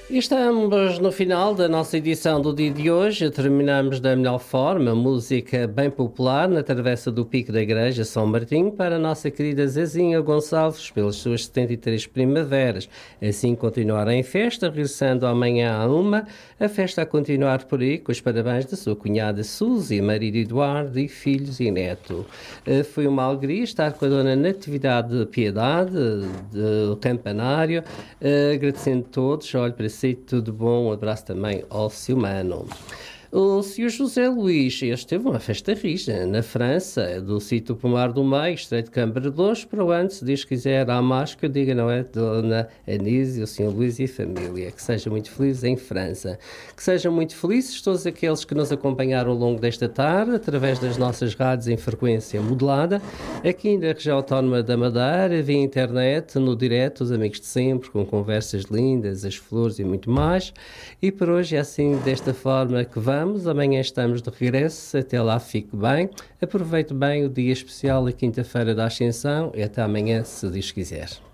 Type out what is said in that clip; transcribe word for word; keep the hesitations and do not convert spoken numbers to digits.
E estamos no final da nossa edição do dia de hoje. Terminamos da melhor forma, música bem popular na travessa do Pico da Igreja São Martinho para a nossa querida Zezinha Gonçalves pelas suas setenta e três primaveras. Assim continuará em festa, regressando amanhã à uma, a festa a continuar por aí com os parabéns da sua cunhada Suzy, marido Eduardo e filhos e neto. Foi uma alegria estar com a dona Natividade Piedade do Campanário, agradecendo a todos. Olho para si, tudo bom, um abraço também ao Silmano. O senhor José Luís, este teve uma festa rija na França, do sítio Pomar do Meio, Estreito de Câmara de Lourdes, para o ano, se Deus quiser, há mais que eu diga, não é? Dona Anísia, o senhor Luís e a família. Que sejam muito felizes em França. Que sejam muito felizes todos aqueles que nos acompanharam ao longo desta tarde, através das nossas rádios em frequência modulada, aqui na região autónoma da Madeira, via internet, no direto, os amigos de sempre, com conversas lindas, as flores e muito mais. E por hoje é assim, desta forma que vamos. Amanhã estamos de regresso, até lá fique bem, aproveite bem o dia especial, a quinta-feira da Ascensão, e até amanhã, se Deus quiser.